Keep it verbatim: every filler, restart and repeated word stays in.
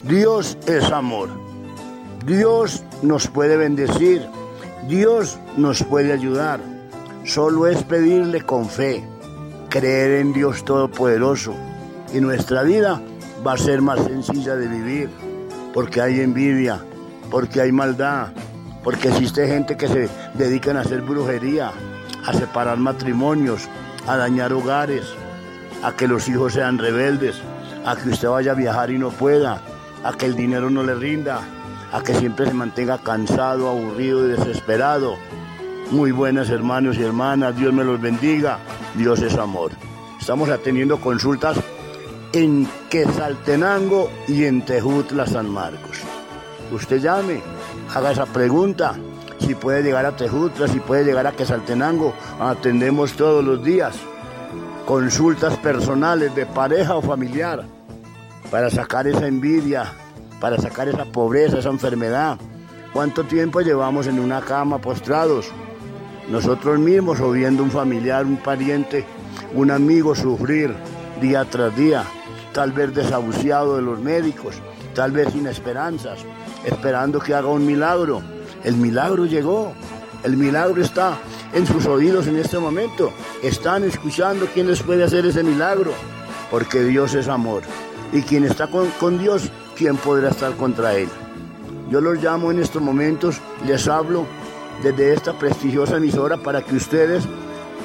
Dios es amor. Dios nos puede bendecir. Dios nos puede ayudar. Solo es pedirle con fe, creer en Dios Todopoderoso. Y nuestra vida va a ser más sencilla de vivir, porque hay envidia, porque hay maldad, porque existe gente que se dedican a hacer brujería, a separar matrimonios, a dañar hogares, a que los hijos sean rebeldes, a que usted vaya a viajar y no pueda, a que el dinero no le rinda, a que siempre se mantenga cansado, aburrido y desesperado. Muy buenas, hermanos y hermanas, Dios me los bendiga, Dios es amor. Estamos atendiendo consultas en Quetzaltenango y en Tejutla, San Marcos. Usted llame, haga esa pregunta, si puede llegar a Tejutla, si puede llegar a Quetzaltenango, atendemos todos los días. Consultas personales de pareja o familiar, para sacar esa envidia, para sacar esa pobreza, esa enfermedad. ¿Cuánto tiempo llevamos en una cama postrados? Nosotros mismos o viendo un familiar, un pariente, un amigo sufrir día tras día, tal vez desahuciado de los médicos, tal vez sin esperanzas, esperando que haga un milagro. El milagro llegó, el milagro está en sus oídos en este momento. Están escuchando quién les puede hacer ese milagro, porque Dios es amor. Y quien está con, con Dios, ¿quién podrá estar contra Él? Yo los llamo en estos momentos, les hablo desde esta prestigiosa emisora para que ustedes